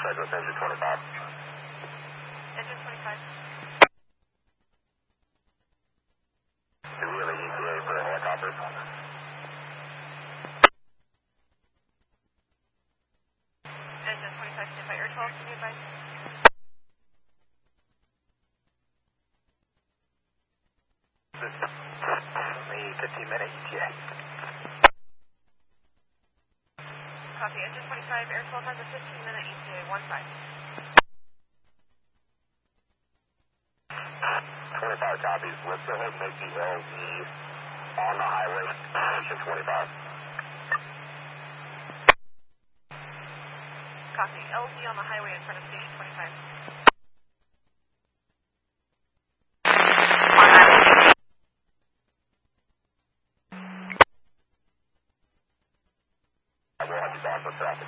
Douglas, engine 25. Engine 25. Do we have an ETA for a helicopter? Engine 25, stand by. Air 12, can you advise? Only 15-minute ETA. Copy. Engine 25, Air 12 has a 15-minute ETA, 15. 25 copies. Let's go ahead and make the LZ on the highway, station 25. Copy. LZ on the highway in front of station 25. I will have you back for traffic.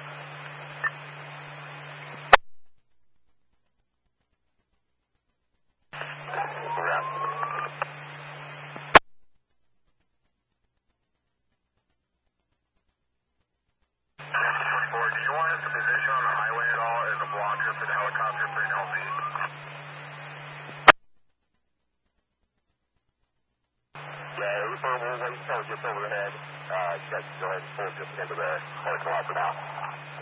Do you want us to position on the highway at all as a blocker for the helicopter for an LZ? Yeah, we'll wait until it gets overhead. You guys can go ahead and pull just into the helicopter now.